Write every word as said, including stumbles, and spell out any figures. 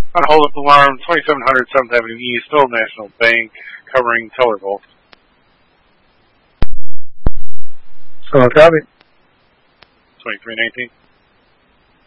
On hold up alarm, twenty-seven hundred seventh Avenue East, Old National Bank, covering teller vault. So, copy. twenty-three nineteen.